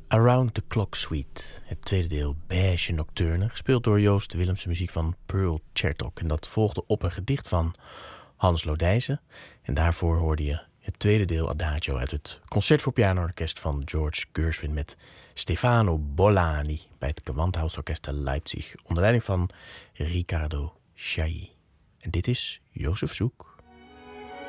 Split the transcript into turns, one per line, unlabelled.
Around the Clock Suite, het tweede deel Beige Nocturne, gespeeld door Joost Willemse, muziek van Pearl Chertok. En dat volgde op een gedicht van Hans Lodijzen. En daarvoor hoorde je het tweede deel Adagio uit het Concert voor Pianoorkest van George Gershwin met Stefano Bollani bij het Gewandhausorkest te Leipzig onder leiding van Riccardo Chailly. En dit is Jozef Zoek.